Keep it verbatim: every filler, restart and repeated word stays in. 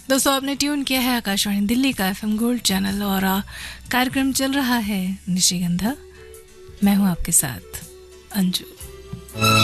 दोस्तों आपने ट्यून किया है आकाशवाणी दिल्ली का एफएम गोल्ड चैनल और कार्यक्रम चल रहा है निशिगंधा। मैं हूं आपके साथ अंजू।